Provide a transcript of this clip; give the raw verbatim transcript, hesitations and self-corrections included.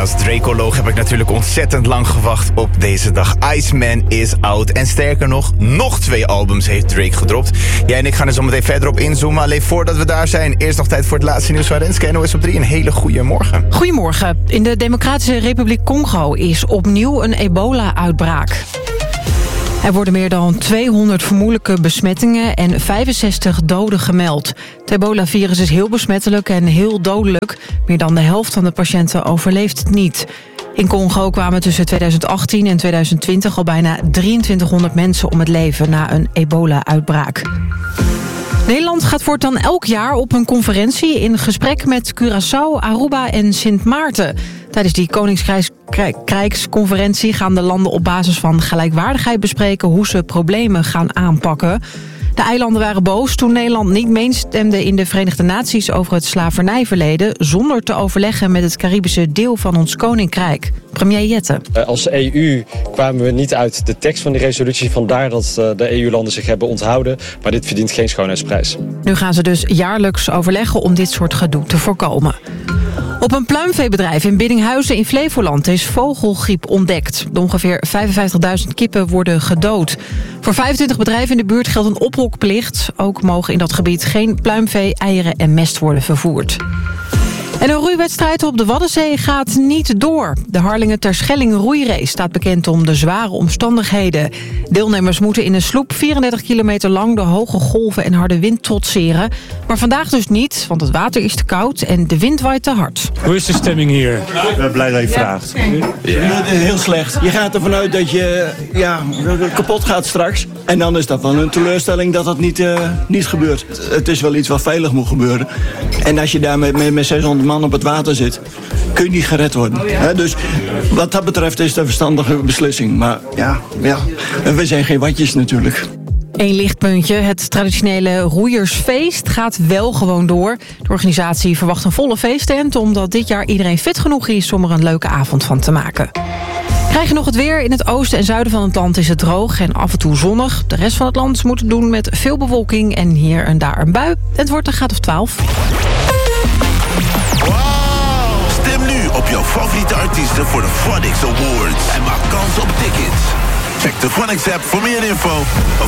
als Dracoloog heb ik natuurlijk ontzettend lang gewacht op deze dag. Iceman is out. En sterker nog, nog twee albums heeft Drake gedropt. Jij en ik gaan er zo meteen verder op inzoomen. Alleen voordat we daar zijn, eerst nog tijd voor het laatste nieuws van Renske. N O S op drie, een hele goede morgen. Goedemorgen. In de Democratische Republiek Congo is opnieuw een ebola-uitbraak. Er worden meer dan tweehonderd vermoedelijke besmettingen en vijfenzestig doden gemeld. Het ebola-virus is heel besmettelijk en heel dodelijk. Meer dan de helft van de patiënten overleeft het niet. In Congo kwamen tussen tweeduizend achttien en tweeduizend twintig al bijna drieëntwintighonderd mensen om het leven na een ebola-uitbraak. Nederland gaat voortaan elk jaar op een conferentie in gesprek met Curaçao, Aruba en Sint Maarten. Tijdens die Koninkrijksconferentie gaan de landen op basis van gelijkwaardigheid bespreken hoe ze problemen gaan aanpakken. De eilanden waren boos toen Nederland niet meestemde in de Verenigde Naties over het slavernijverleden, zonder te overleggen met het Caribische deel van ons koninkrijk. Premier Jette. Als E U kwamen we niet uit de tekst van die resolutie, vandaar dat de E U-landen zich hebben onthouden, maar dit verdient geen schoonheidsprijs. Nu gaan ze dus jaarlijks overleggen om dit soort gedoe te voorkomen. Op een pluimveebedrijf in Biddinghuizen in Flevoland is vogelgriep ontdekt. De ongeveer vijfenvijftigduizend kippen worden gedood. Voor vijfentwintig bedrijven in de buurt geldt een ophokplicht. Ook mogen in dat gebied geen pluimvee, eieren en mest worden vervoerd. En een roeiwedstrijd op de Waddenzee gaat niet door. De Harlingen Terschelling roeirace staat bekend om de zware omstandigheden. Deelnemers moeten in een sloep vierendertig kilometer lang de hoge golven en harde wind trotseren. Maar vandaag dus niet, want het water is te koud en de wind waait te hard. Hoe is de stemming hier? Ik ben blij dat je vraagt. Ja. Heel slecht. Je gaat ervan uit dat je ja, kapot gaat straks. En dan is dat wel een teleurstelling dat dat niet, uh, niet gebeurt. Het is wel iets wat veilig moet gebeuren. En als je daar met, met, met zeshonderd man op het water zit, kun je niet gered worden. He, dus wat dat betreft is het een verstandige beslissing. Maar ja, ja, we zijn geen watjes natuurlijk. Eén lichtpuntje. Het traditionele roeiersfeest gaat wel gewoon door. De organisatie verwacht een volle feesttent, omdat dit jaar iedereen fit genoeg is om er een leuke avond van te maken. Krijg je nog het weer. In het oosten en zuiden van het land is het droog en af en toe zonnig. De rest van het land moet het doen met veel bewolking en hier en daar een bui. Het wordt een graad of twaalf. Wow! Stem nu op jouw favoriete artiesten voor de Phonics Awards en maak kans op tickets. Check de Phonics app voor meer info.